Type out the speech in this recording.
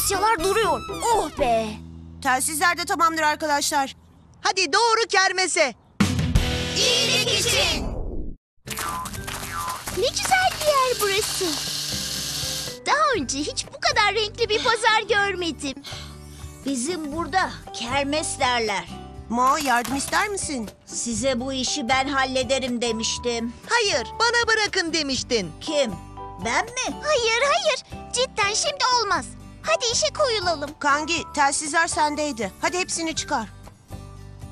dosyalar duruyor. Oh be! Telsizler de tamamdır arkadaşlar. Hadi doğru kermese. İyilik için. Ne güzel bir yer burası. Daha önce hiç bu kadar renkli bir pazar görmedim. Bizim burada kermes derler. Mo, yardım ister misin? Size bu işi ben hallederim demiştim. Hayır, bana bırakın demiştin. Kim? Ben mi? Hayır. Cidden şimdi olmaz. Hadi işe koyulalım. Kangi, telsizler sendeydi. Hadi hepsini çıkar.